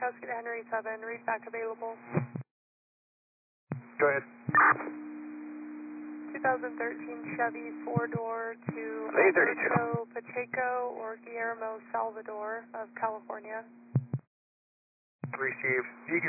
Kowski to Henry 7, read back available. Go ahead. 2013 Chevy 4-door to A32. Alberto Pacheco or Guillermo Salvador of California. Received.